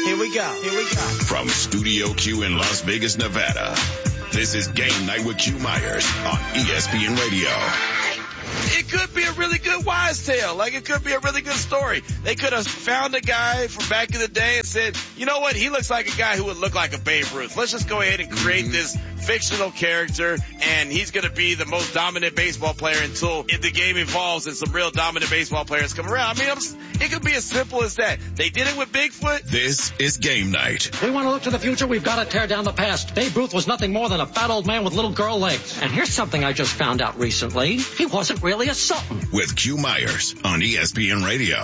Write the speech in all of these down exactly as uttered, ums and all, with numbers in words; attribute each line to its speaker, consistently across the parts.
Speaker 1: Here we go. Here we go.
Speaker 2: From Studio Q in Las Vegas, Nevada, this is Game Night with Q Myers on E S P N Radio.
Speaker 3: It could be a really good wise tale. Like, it could be a really good story. They could have found a guy from back in the day and said, you know what, he looks like a guy who would look like a Babe Ruth. Let's just go ahead and create mm-hmm. this fictional character, and he's going to be the most dominant baseball player until the game evolves and some real dominant baseball players come around. I mean, I'm, it could be as simple as that. They did it with Bigfoot.
Speaker 2: This is Game Night.
Speaker 4: We want to look to the future. We've got to tear down the past. Babe Ruth was nothing more than a fat old man with little girl legs. And here's something I just found out recently. He wasn't really a something.
Speaker 2: With Q Myers on E S P N Radio.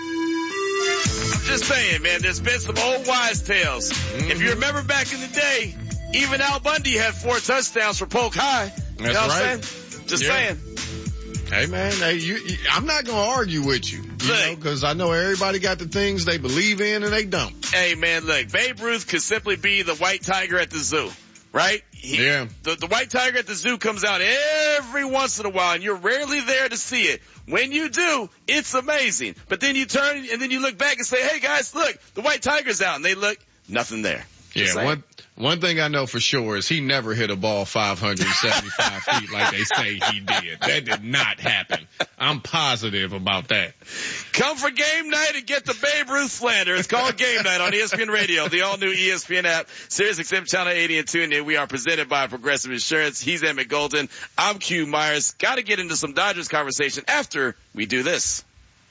Speaker 3: I'm just saying, man, there's been some old wise tales. Mm-hmm. If you remember back in the day, even Al Bundy had four touchdowns for Polk High. You
Speaker 5: That's
Speaker 3: know what
Speaker 5: right.
Speaker 3: I'm saying? Just
Speaker 5: yeah.
Speaker 3: saying.
Speaker 5: Hey, man, hey, you, you, I'm not going to argue with you, you look, know, because I know everybody got the things they believe in and they don't.
Speaker 3: Hey, man, look, Babe Ruth could simply be the white tiger at the zoo, right? He,
Speaker 5: yeah.
Speaker 3: The, the white tiger at the zoo comes out every once in a while, and you're rarely there to see it. When you do, it's amazing. But then you turn, and then you look back and say, hey, guys, look, the white tiger's out. And they look, nothing there.
Speaker 5: Just yeah, one one thing I know for sure is he never hit a ball five hundred seventy-five feet like they say he did. That did not happen. I'm positive about that.
Speaker 3: Come for game night and get the Babe Ruth slander. It's called Game Night on E S P N Radio, the all-new E S P N app, Sirius X M Channel eighty and tune in. We are presented by Progressive Insurance. He's Emmett Golden. I'm Q Myers. Got to get into some Dodgers conversation after we do this.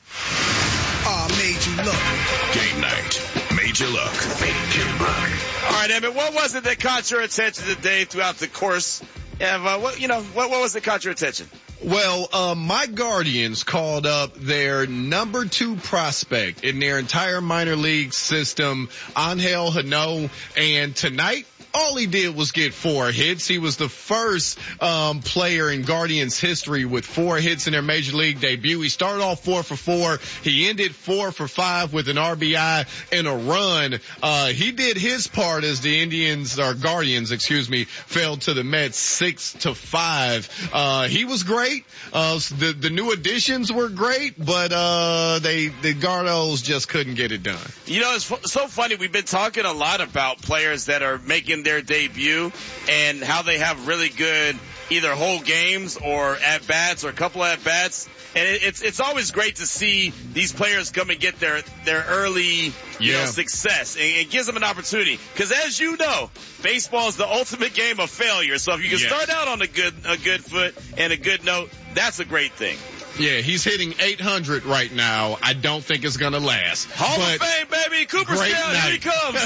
Speaker 1: Oh, made you look.
Speaker 2: Game Night. Made you look. Made you look.
Speaker 3: All right, Emmett, what was it that caught your attention today throughout the course? And, uh, what, you know, what, what was it that caught your attention?
Speaker 5: Well, uh, my Guardians called up their number two prospect in their entire minor league system, Angel Hano, and tonight, all he did was get four hits. He was the first um player in Guardians history with four hits in their major league debut. He started off four for four. He ended four for five with an R B I and a run. Uh he did his part as the Indians, or Guardians, excuse me, fell to the Mets six to five. Uh he was great. Uh the the new additions were great, but uh they the Gardos just couldn't get it done.
Speaker 3: You know, it's f- so funny. We've been talking a lot about players that are making their debut and how they have really good either whole games or at bats or a couple at bats. And it, it's it's always great to see these players come and get their their early you
Speaker 5: yeah.
Speaker 3: know, success. And it gives them an opportunity. Because as you know, baseball is the ultimate game of failure. So if you can
Speaker 5: yes.
Speaker 3: start out on a good a good foot and a good note, that's a great thing.
Speaker 5: Yeah, he's hitting eight hundred right now. I don't think it's going to last.
Speaker 3: Hall
Speaker 5: but
Speaker 3: of Fame, baby. Cooperstown, here he comes.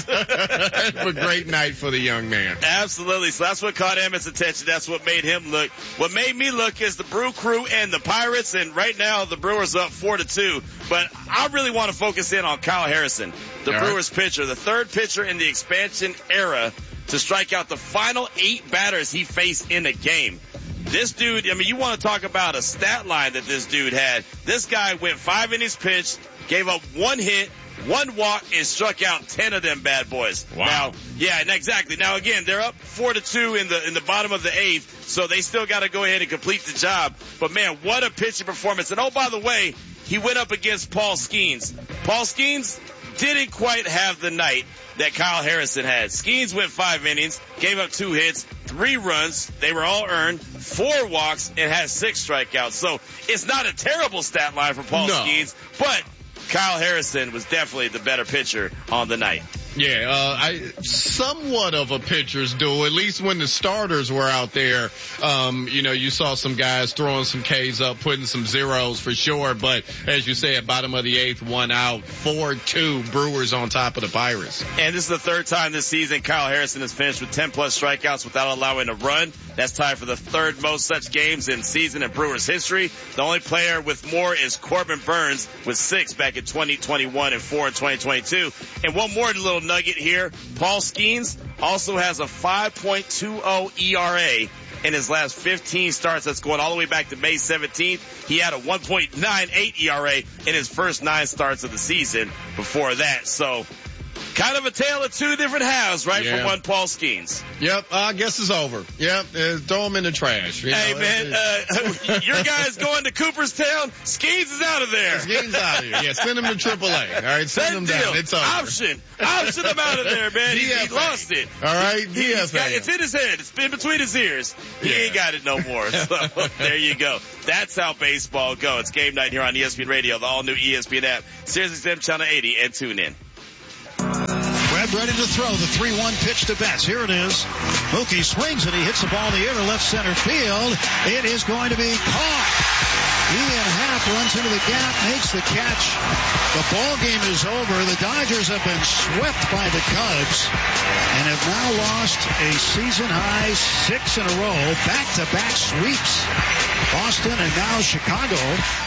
Speaker 5: A great night for the young man.
Speaker 3: Absolutely. So that's what caught Emmett's attention. That's what made him look. What made me look is the Brew Crew and the Pirates. And right now, the Brewers up four to two. But I really want to focus in on Kyle Harrison, the All Brewers right. pitcher, the third pitcher in the expansion era to strike out the final eight batters he faced in a game. This dude, I mean, you want to talk about a stat line that this dude had. This guy went five innings pitched, gave up one hit, one walk, and struck out ten of them bad boys.
Speaker 5: Wow.
Speaker 3: Now, yeah, and exactly. Now again, they're up four to two in the in the bottom of the eighth, so they still got to go ahead and complete the job. But man, what a pitching performance! And oh, by the way, he went up against Paul Skeens. Paul Skeens didn't quite have the night that Kyle Harrison had. Skeens went five innings, gave up two hits, three runs. They were all earned, four walks, and had six strikeouts. So it's not a terrible stat line for Paul
Speaker 5: no.
Speaker 3: Skeens, but Kyle Harrison was definitely the better pitcher on the night.
Speaker 5: Yeah, uh, I, somewhat of a pitcher's duel, at least when the starters were out there. Um, you know, you saw some guys throwing some K's up, putting some zeros for sure. But as you said, bottom of the eighth, one out, four two, Brewers on top of the Pirates.
Speaker 3: And this is the third time this season Kyle Harrison has finished with ten plus strikeouts without allowing a run. That's tied for the third most such games in season in Brewers history. The only player with more is Corbin Burns with six back in twenty twenty-one and four in twenty twenty-two. And one more little nugget here. Paul Skeens also has a five point two oh E R A in his last fifteen starts. That's going all the way back to May seventeenth. He had a one point nine eight E R A in his first nine starts of the season before that. So Kind of a tale of two different halves, right,
Speaker 5: yeah.
Speaker 3: from one Paul Skeens.
Speaker 5: Yep, I guess it's over. Yep, uh, throw him in the trash. You
Speaker 3: hey,
Speaker 5: know,
Speaker 3: man, uh, your guy's going to Cooperstown. Skeens is out of there.
Speaker 5: Skeens out of here. Yeah, send him to triple A. All right, send him
Speaker 3: deal.
Speaker 5: down. It's over.
Speaker 3: Option. Option him out of there, man. He, he lost it.
Speaker 5: All right,
Speaker 3: he, he's got, it's in his head. It's in between his ears. He yeah. ain't got it no more. So there you go. That's how baseball goes. It's game night here on E S P N Radio, the all-new E S P N app, SiriusXM Channel eighty, and tune in.
Speaker 6: Webb ready to throw the three one pitch to Betts. Here it is. Mookie swings and he hits the ball in the air to left center field. It is going to be caught. Ian Happ runs into the gap, makes the catch. The ball game is over. The Dodgers have been swept by the Cubs and have now lost a season-high six in a row, back-to-back sweeps. Boston and now Chicago.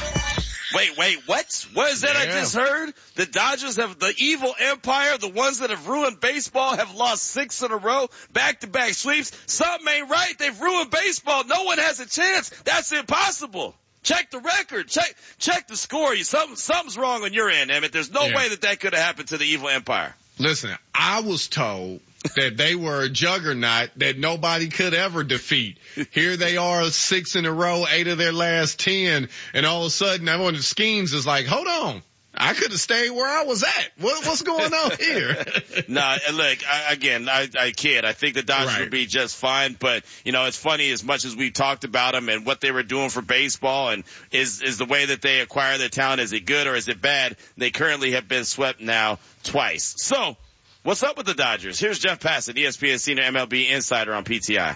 Speaker 3: Wait, wait, what? What is that yeah. I just heard? The Dodgers have, the evil empire, the ones that have ruined baseball, have lost six in a row, back-to-back sweeps. Something ain't right. They've ruined baseball. No one has a chance. That's impossible. Check the record. Check check the score. You, something, something's wrong on your end, Emmett. There's no yeah. way that that could have happened to the evil empire.
Speaker 5: Listen, I was told that they were a juggernaut that nobody could ever defeat. Here they are, six in a row, eight of their last ten, and all of a sudden, one of the schemes is like, hold on. I could have stayed where I was at. What, what's going on here?
Speaker 3: nah, look, I, again, I, I kid. I think the Dodgers right. would be just fine, but, you know, it's funny as much as we talked about them and what they were doing for baseball and is, is the way that they acquire their talent, is it good or is it bad? They currently have been swept now twice. So, what's up with the Dodgers? Here's Jeff Passan, E S P N Senior M L B Insider on P T I.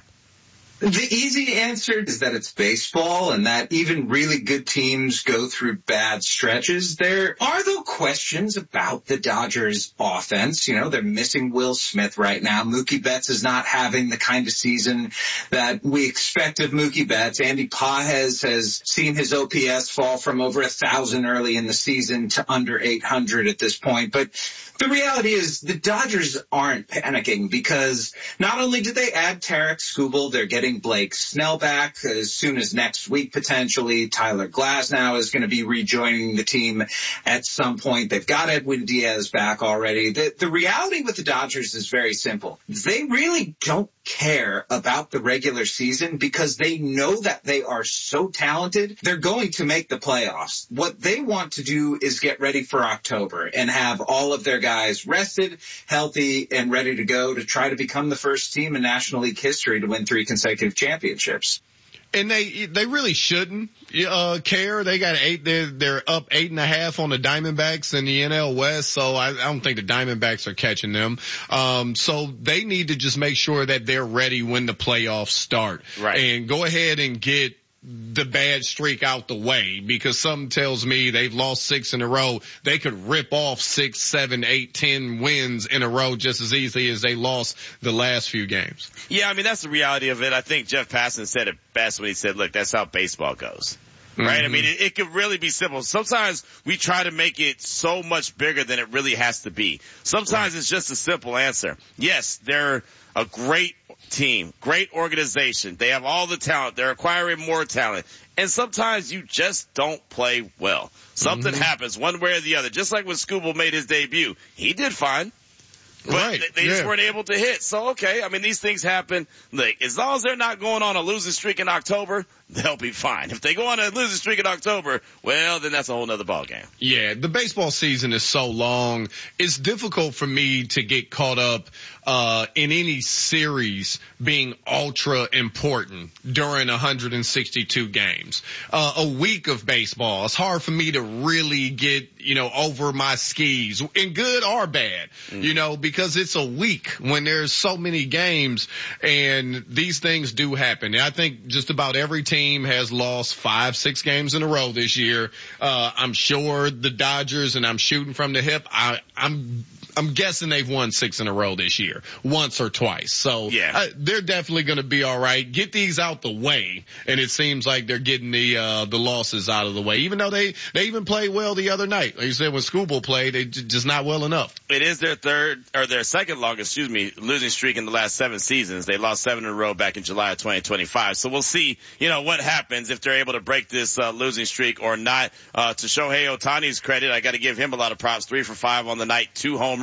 Speaker 7: The easy answer is that it's baseball and that even really good teams go through bad stretches. There are, though, questions about the Dodgers offense. You know, they're missing Will Smith right now. Mookie Betts is not having the kind of season that we expect of Mookie Betts. Andy Pages has seen his O P S fall from over a thousand early in the season to under eight hundred at this point. But the reality is the Dodgers aren't panicking because not only did they add Tarek Skubal, they're getting Blake Snell back as soon as next week potentially. Tyler Glasnow is going to be rejoining the team at some point. They've got Edwin Diaz back already. The, the reality with the Dodgers is very simple. They really don't care about the regular season because they know that they are so talented. They're going to make the playoffs. What they want to do is get ready for October and have all of their guys rested, healthy, and ready to go to try to become the first team in National League history to win three consecutive championships.
Speaker 5: And they they really shouldn't uh care. They got eight. They're they're up eight and a half on the Diamondbacks in the N L West. So I, I don't think the Diamondbacks are catching them. Um, so they need to just make sure that they're ready when the playoffs start.
Speaker 3: Right.
Speaker 5: And go ahead and get the bad streak out the way, because something tells me they've lost six in a row. They could rip off six, seven, eight, ten wins in a row just as easily as they lost the last few games.
Speaker 3: Yeah, I mean, that's the reality of it. I think Jeff Passan said it best when he said, look, that's how baseball goes. Right? Mm-hmm. I mean, it, it could really be simple. Sometimes we try to make it so much bigger than it really has to be. Sometimes right. it's just a simple answer. Yes, they're a great team, great organization. They have all the talent. They're acquiring more talent. And sometimes you just don't play well. Something mm-hmm. happens one way or the other. Just like when Skubal made his debut. He did fine. But
Speaker 5: right.
Speaker 3: they, they
Speaker 5: yeah.
Speaker 3: just weren't able to hit. So, okay, I mean, these things happen. Like, as long as they're not going on a losing streak in October, they'll be fine. If they go on a losing streak in October, well, then that's a whole nother ballgame.
Speaker 5: Yeah, the baseball season is so long. It's difficult for me to get caught up uh in any series being ultra important during one hundred sixty-two games. Uh, a week of baseball, it's hard for me to really get, you know, over my skis, in good or bad, mm-hmm. you know, because it's a week when there's so many games and these things do happen. And I think just about every team has lost five, six games in a row this year. Uh, I'm sure the Dodgers, and I'm shooting from the hip, I, I'm I'm guessing they've won six in a row this year, once or twice. So
Speaker 3: yeah.
Speaker 5: uh, they're definitely going to be all right. Get these out the way, and it seems like they're getting the uh the losses out of the way. Even though they they even played well the other night, like you said, when Skubal played, they j- just not well enough.
Speaker 3: It is their third or their second longest, excuse me, losing streak in the last seven seasons. They lost seven in a row back in July of twenty twenty-five. So we'll see, you know, what happens if they're able to break this uh, losing streak or not. Uh, to Shohei Ohtani's credit, I got to give him a lot of props. Three for five on the night, two home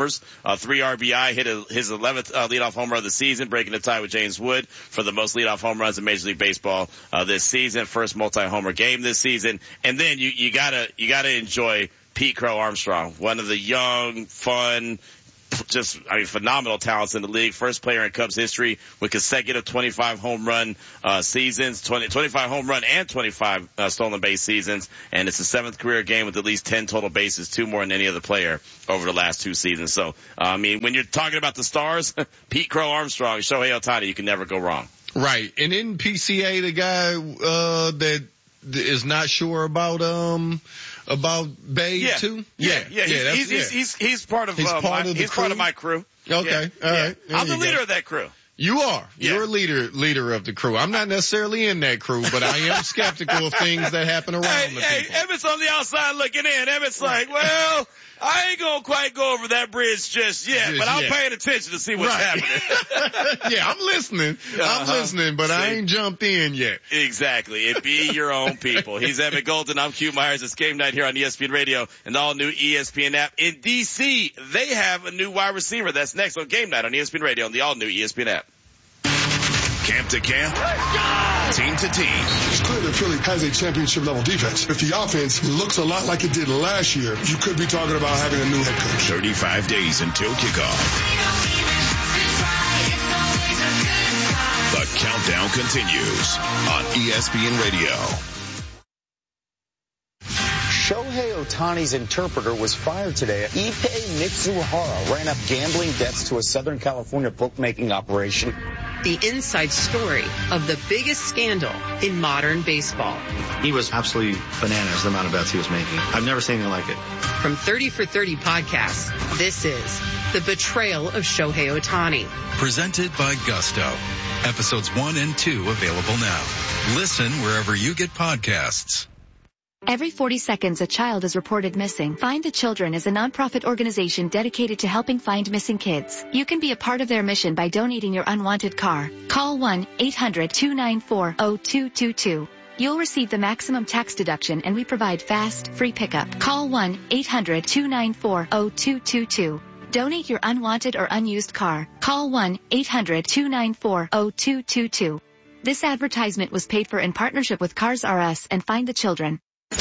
Speaker 3: homers, uh, three R B I, hit a, his eleventh uh, leadoff home run of the season, breaking the tie with James Wood for the most leadoff home runs in Major League Baseball uh, this season. First multi-homer game this season. And then you, you gotta, you gotta enjoy Pete Crow Armstrong, one of the young, fun, just, I mean, phenomenal talents in the league. First player in Cubs history with consecutive twenty-five home run, uh, seasons, twenty, twenty-five home run and twenty-five, uh, stolen base seasons. And it's the seventh career game with at least ten total bases, two more than any other player over the last two seasons. So, uh, I mean, when you're talking about the stars, Pete Crow Armstrong, Shohei Ohtani, you can never go wrong.
Speaker 5: Right. And in P C A, the guy, uh, that is not sure about, um, about Babe
Speaker 3: yeah.
Speaker 5: too?
Speaker 3: Yeah, yeah, yeah. He's, he's,
Speaker 5: yeah.
Speaker 3: he's, he's, he's part of,
Speaker 5: he's
Speaker 3: uh,
Speaker 5: part
Speaker 3: my,
Speaker 5: of the
Speaker 3: he's
Speaker 5: crew?
Speaker 3: part of my crew.
Speaker 5: Okay,
Speaker 3: yeah.
Speaker 5: all
Speaker 3: yeah.
Speaker 5: right. There
Speaker 3: I'm the leader
Speaker 5: go.
Speaker 3: of that crew.
Speaker 5: You are.
Speaker 3: Yeah.
Speaker 5: You're a leader, leader of the crew. I'm not necessarily in that crew, but I am skeptical of things that happen around
Speaker 3: hey,
Speaker 5: the
Speaker 3: hey,
Speaker 5: people.
Speaker 3: Emmett's on the outside looking in. Emmett's like, well, I ain't gonna quite go over that bridge just yet,
Speaker 5: Just
Speaker 3: but I'm
Speaker 5: yet.
Speaker 3: paying attention to see what's
Speaker 5: Right.
Speaker 3: happening.
Speaker 5: Yeah, I'm listening. I'm
Speaker 3: Uh-huh.
Speaker 5: listening, but
Speaker 3: See?
Speaker 5: I ain't jumped in yet.
Speaker 3: Exactly. It be your own people. He's Emmett Golden. I'm Q Myers. It's game night here on E S P N Radio and the all new E S P N app. In D C, they have a new wide receiver. That's next on game night on E S P N Radio and the all new E S P N app.
Speaker 2: Camp to camp, team to team.
Speaker 8: It's clear that Philly has a championship level defense. If the offense looks a lot like it did last year, you could be talking about having a new head coach.
Speaker 2: thirty-five days until kickoff. The countdown continues on E S P N Radio.
Speaker 9: Shohei Ohtani's interpreter was fired today. Ippei Mitsuhara ran up gambling debts to a Southern California bookmaking operation.
Speaker 10: The inside story of the biggest scandal in modern baseball.
Speaker 11: He was absolutely bananas, the amount of bets he was making. I've never seen anything like it.
Speaker 10: From thirty for thirty podcasts, this is The Betrayal of Shohei Ohtani.
Speaker 12: Presented by Gusto. Episodes one and two available now. Listen wherever you get podcasts.
Speaker 13: Every forty seconds, a child is reported missing. Find the Children is a nonprofit organization dedicated to helping find missing kids. You can be a part of their mission by donating your unwanted car. Call one eight hundred two nine four zero two two two. You'll receive the maximum tax deduction and we provide fast, free pickup. Call one eight hundred two nine four zero two two two. Donate your unwanted or unused car. Call one eight hundred two nine four zero two two two. This advertisement was paid for in partnership with Cars R Us and Find the Children.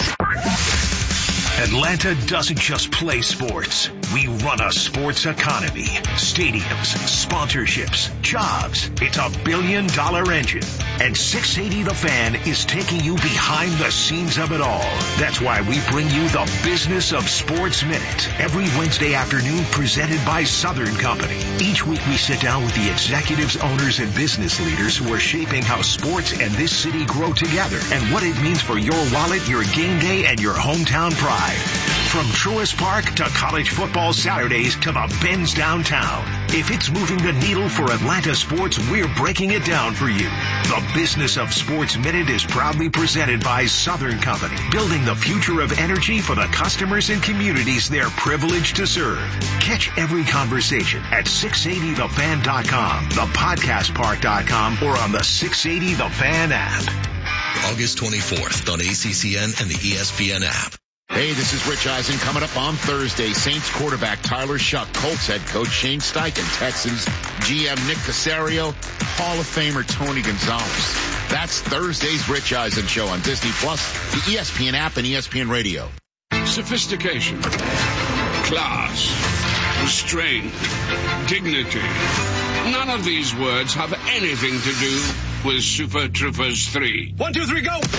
Speaker 14: Atlanta doesn't just play sports. We run a sports economy. Stadiums, sponsorships, jobs. It's a billion dollar engine. And six eighty The Fan is taking you behind the scenes of it all. That's why we bring you the Business of Sports Minute every Wednesday afternoon, presented by Southern Company. Each week we sit down with the executives, owners, and business leaders who are shaping how sports and this city grow together and what it means for your wallet, your game day, and your hometown pride. From Truist Park to college football Saturdays to the Benz downtown. If it's moving the needle for Atlanta sports, we're breaking it down for you. The Business of Sports Minute is proudly presented by Southern Company, building the future of energy for the customers and communities they're privileged to serve. Catch every conversation at six eighty the fan dot com, the podcast park dot com, or on the six eighty The Fan app.
Speaker 12: August twenty-fourth on A C C N and the E S P N app.
Speaker 15: Hey, this is Rich Eisen. Coming up on Thursday, Saints quarterback Tyler Shuck, Colts head coach Shane Steichen, Texans G M Nick Caserio, Hall of Famer Tony Gonzalez. That's Thursday's Rich Eisen Show on Disney Plus, the E S P N app, and E S P N Radio.
Speaker 16: Sophistication, class, restraint, dignity. None of these words have anything to do with Super Troopers three.
Speaker 17: One, two, three, go!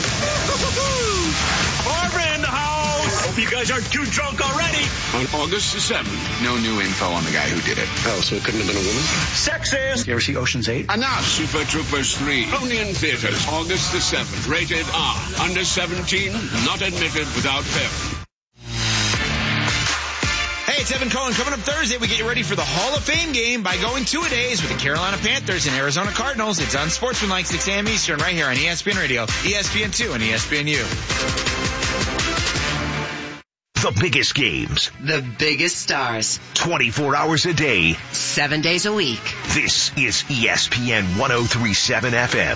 Speaker 17: Barbara in the house! Hope you guys aren't too drunk already.
Speaker 16: On August the seventh.
Speaker 18: No new info on the guy who did it.
Speaker 17: Oh, so it couldn't have been a woman? Sexist!
Speaker 11: You ever see Ocean's eight?
Speaker 16: Enough! Super Troopers three. Only in theaters. August the seventh. Rated R. Under seventeen. Not admitted without parent.
Speaker 19: Hey, it's Evan Cohen. Coming up Thursday, we get you ready for the Hall of Fame game by going two-a-days with the Carolina Panthers and Arizona Cardinals. It's on Sportsmanlike, six a.m. Eastern, right here on E S P N Radio, E S P N two, and E S P N U.
Speaker 14: The biggest games.
Speaker 10: The biggest stars.
Speaker 14: twenty-four hours a day.
Speaker 10: Seven days a week.
Speaker 14: This is E S P N one oh three point seven F M.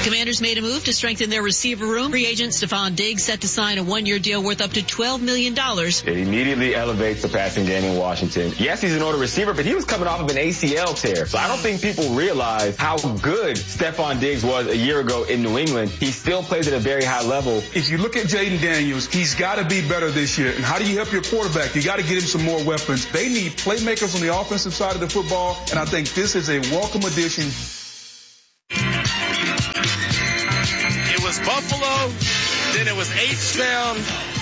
Speaker 18: Commanders made a move to strengthen their receiver room. Free agent Stephon Diggs set to sign a one-year deal worth up to twelve million dollars.
Speaker 20: It immediately elevates the passing game in Washington. Yes, he's an older receiver, but he was coming off of an A C L tear. So I don't think people realize how good Stephon Diggs was a year ago in New England. He still plays at a very high level.
Speaker 21: If you look at Jaden Daniels, he's got to be better this year. And how do you help your quarterback? You got to get him some more weapons. They need playmakers on the offensive side of the football, and I think this is a welcome addition.
Speaker 3: It was Buffalo, then it was H-Town,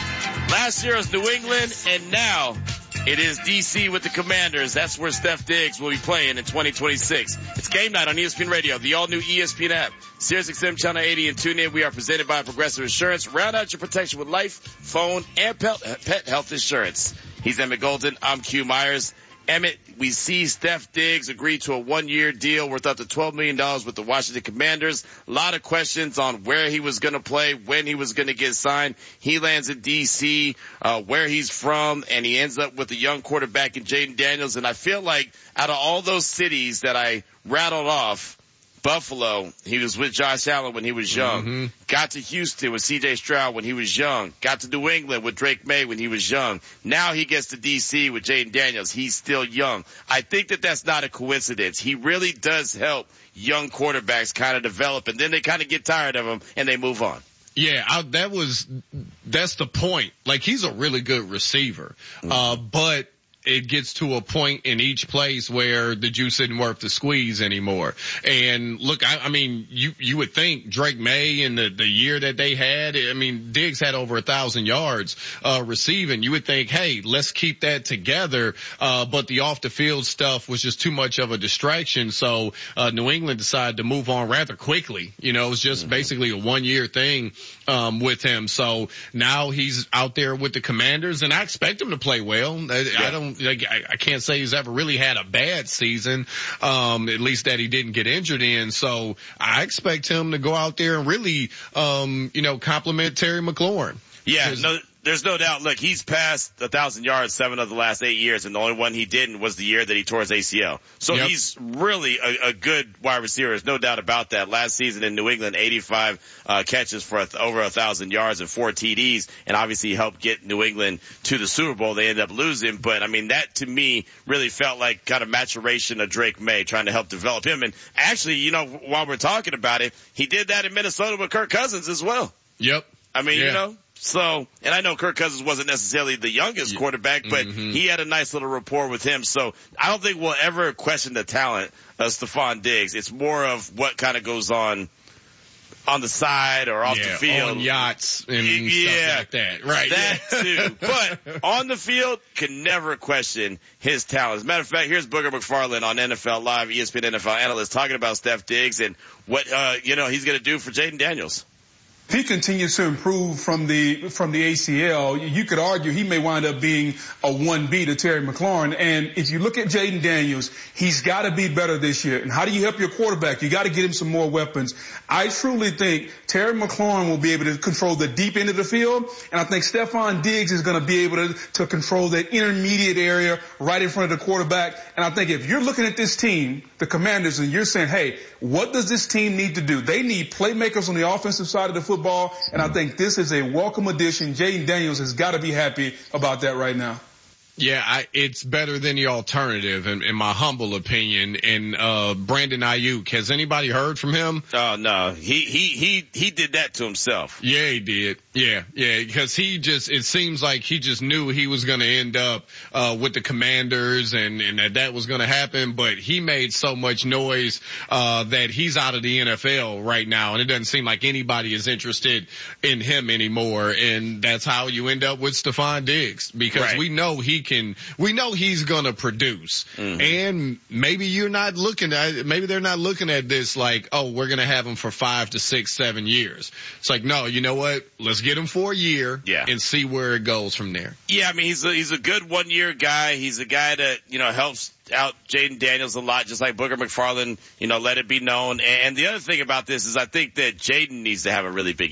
Speaker 3: last year it was New England, and now it is D C with the Commanders. That's where Steph Diggs will be playing in twenty twenty-six. It's game night on E S P N Radio, the all-new E S P N app, Sirius X M Channel eighty, and tune in. We are presented by Progressive Insurance. Round out your protection with life, phone, and pet health insurance. He's Emmett Golden. I'm Q Myers. Emmett, we see Steph Diggs agree to a one-year deal worth up to twelve million dollars with the Washington Commanders. A lot of questions on where he was going to play, when he was going to get signed. He lands in D C, uh, where he's from, and he ends up with a young quarterback in Jaden Daniels. And I feel like out of all those cities that I rattled off, Buffalo, he was with Josh Allen when he was young. Mm-hmm. Got to Houston with C J Stroud when he was young. Got to New England with Drake May when he was young. Now he gets to D C with Jaden Daniels. He's still young. I think that that's not a coincidence. He really does help young quarterbacks kind of develop, and then they kind of get tired of him and they move on.
Speaker 5: Yeah, I, that was, that's the point. Like, he's a really good receiver. Mm-hmm. Uh, but it gets to a point in each place where the juice isn't worth the squeeze anymore. And look, I, I mean, you, you would think Drake May and the, the year that they had, I mean, Diggs had over a thousand yards, uh, receiving. You would think, hey, let's keep that together. Uh, but the off the field stuff was just too much of a distraction. So, uh, New England decided to move on rather quickly. You know, it was just mm-hmm. basically a one year thing, um, with him. So now he's out there with the Commanders, and I expect him to play well. I, yeah. I don't, Like, I can't say he's ever really had a bad season, um, at least that he didn't get injured in. So I expect him to go out there and really, um, you know, compliment Terry McLaurin.
Speaker 3: Yeah, no, there's no doubt. Look, he's passed a thousand yards seven of the last eight years, and the only one he didn't was the year that he tore his A C L. So yep. he's really a, a good wide receiver. There's no doubt about that. Last season in New England, eighty-five uh, catches for a th- over a thousand yards and four T Ds, and obviously helped get New England to the Super Bowl. They ended up losing, but I mean, that to me really felt like kind of maturation of Drake May, trying to help develop him. And actually, you know, while we're talking about it, he did that in Minnesota with Kirk Cousins as well.
Speaker 5: Yep.
Speaker 3: I mean,
Speaker 5: yeah.
Speaker 3: you know. So, and I know Kirk Cousins wasn't necessarily the youngest quarterback, but
Speaker 5: mm-hmm.
Speaker 3: he had a nice little rapport with him. So I don't think we'll ever question the talent of Stephon Diggs. It's more of what kind of goes on on the side or off
Speaker 5: yeah,
Speaker 3: the field.
Speaker 5: On yachts and
Speaker 3: yeah,
Speaker 5: stuff like that. Right.
Speaker 3: That
Speaker 5: yeah.
Speaker 3: too. But on the field, can never question his talent. As a matter of fact, here's Booger McFarland on N F L Live, E S P N N F L analyst, talking about Steph Diggs and what, uh, you know, he's going to do for Jaden Daniels.
Speaker 21: If he continues to improve from the from the A C L, you could argue he may wind up being a one B to Terry McLaurin. And if you look at Jaden Daniels, he's got to be better this year. And how do you help your quarterback? You got to get him some more weapons. I truly think Terry McLaurin will be able to control the deep end of the field, and I think Stephon Diggs is going to be able to, to control that intermediate area right in front of the quarterback. And I think if you're looking at this team, the Commanders, and you're saying, hey, what does this team need to do? They need playmakers on the offensive side of the football. Ball, and I think this is a welcome addition. Jaden Daniels has got to be happy about that right now.
Speaker 5: Yeah, I, it's better than the alternative, in, in my humble opinion. And uh Brandon Ayuk, has anybody heard from him?
Speaker 3: Oh no, he he he he did that to himself.
Speaker 5: Yeah, he did. Yeah, yeah, because he just, it seems like he just knew he was going to end up uh with the Commanders, and and that that was going to happen. But he made so much noise uh that he's out of the N F L right now, and it doesn't seem like anybody is interested in him anymore. And that's how you end up with Stephon Diggs, because right. we know he can, we know he's going to produce. Mm-hmm. And maybe you're not looking at, maybe they're not looking at this like, oh, we're going to have him for five to six, seven years. It's like, no, you know what? Let's get him for a year
Speaker 3: yeah.
Speaker 5: and see where it goes from there.
Speaker 3: Yeah, I mean, he's a, he's a good one year guy. He's a guy that, you know, helps out Jaden Daniels a lot, just like Booger McFarland, you know, let it be known. And the other thing about this is I think that Jaden needs to have a really big year.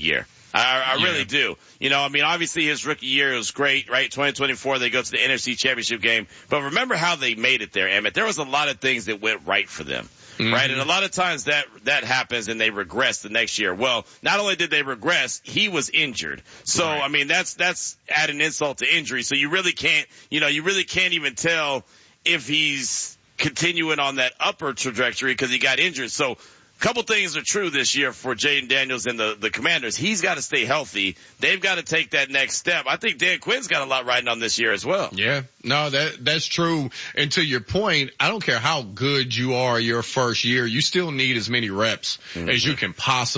Speaker 3: I, I
Speaker 5: Yeah.
Speaker 3: really do. You know, I mean, obviously his rookie year was great, right? twenty twenty-four, they go to the N F C Championship game. But remember how they made it there, Emmett. There was a lot of things that went right for them. Mm-hmm. Right. And a lot of times that, that happens and they regress the next year. Well, not only did they regress, he was injured. So, right. I mean, that's, that's adding insult to injury. So you really can't, you know, you really can't even tell if he's continuing on that upper trajectory because he got injured. So, a couple things are true this year for Jaden Daniels and the, the Commanders. He's got to stay healthy. They've got to take that next step. I think Dan Quinn's got a lot riding on this year as well.
Speaker 5: Yeah, no, that that's true. And to your point, I don't care how good you are your first year, you still need as many reps mm-hmm. as you can possibly